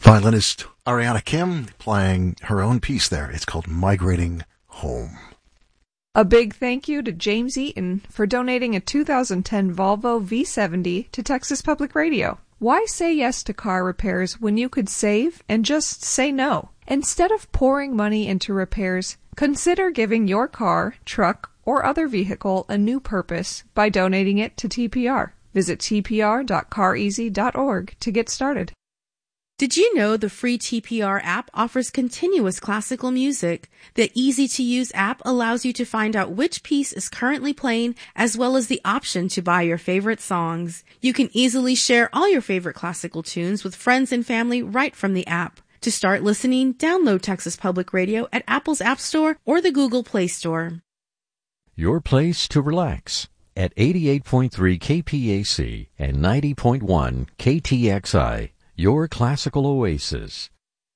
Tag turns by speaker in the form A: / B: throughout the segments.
A: Violinist Ariana Kim playing her own piece there. It's called Migrating Home.
B: A big thank you to James Eaton for donating a 2010 Volvo V70 to Texas Public Radio. Why say yes to car repairs when you could save and just say no? Instead of pouring money into repairs, consider giving your car, truck, or other vehicle a new purpose by donating it to TPR. Visit tpr.careasy.org to get started.
C: Did you know the free TPR app offers continuous classical music? The easy-to-use app allows you to find out which piece is currently playing, as well as the option to buy your favorite songs. You can easily share all your favorite classical tunes with friends and family right from the app. To start listening, download Texas Public Radio at Apple's App Store or the Google Play Store.
D: Your place to relax at 88.3 KPAC and 90.1 KTXI. Your classical oasis.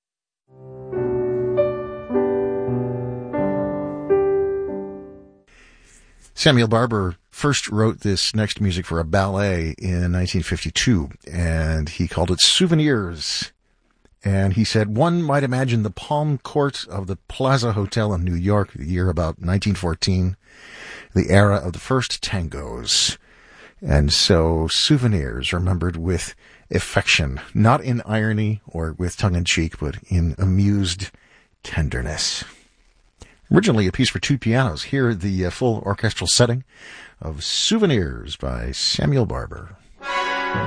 A: Samuel Barber first wrote this next music for a ballet in 1952, and he called it Souvenirs. And he said, one might imagine the palm court of the Plaza Hotel in New York, the year about 1914, the era of the first tangos. And so Souvenirs, remembered with affection, not in irony or with tongue-in-cheek, but in amused tenderness. Originally a piece for two pianos. Here, the full orchestral setting of Souvenirs by Samuel Barber.